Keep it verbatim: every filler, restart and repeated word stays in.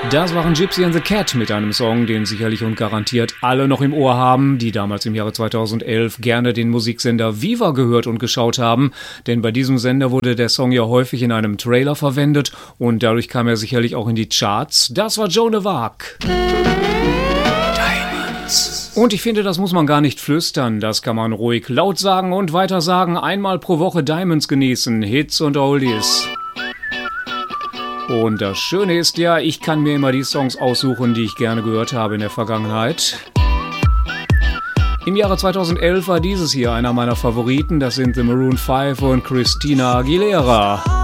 Das waren Gypsy and the Cat mit einem Song, den sicherlich und garantiert alle noch im Ohr haben, die damals im Jahre zweitausendelf gerne den Musiksender Viva gehört und geschaut haben. Denn bei diesem Sender wurde der Song ja häufig in einem Trailer verwendet und dadurch kam er sicherlich auch in die Charts. Das war Joan of Arc. Diamonds. Und ich finde, das muss man gar nicht flüstern. Das kann man ruhig laut sagen und weiter sagen. Einmal pro Woche Diamonds genießen. Hits und Oldies. Und das Schöne ist ja, ich kann mir immer die Songs aussuchen, die ich gerne gehört habe in der Vergangenheit. Im Jahre zweitausendelf war dieses hier einer meiner Favoriten. Das sind The Maroon five und Christina Aguilera.